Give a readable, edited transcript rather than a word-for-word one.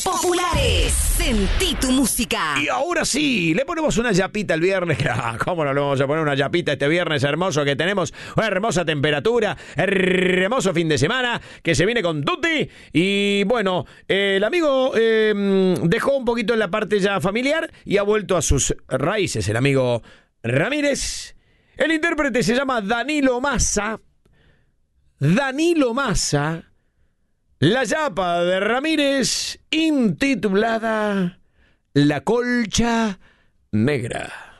Populares, sentí tu música. Y ahora sí, le ponemos una yapita el viernes. ¿Cómo no le vamos a poner una yapita este viernes hermoso que tenemos? Una hermosa temperatura, hermoso fin de semana que se viene con tutti. Y bueno, el amigo dejó un poquito en la parte ya familiar y ha vuelto a sus raíces, el amigo Ramírez. El intérprete se llama Danilo Massa. Danilo Massa. La yapa de Ramírez, intitulada La Colcha Negra.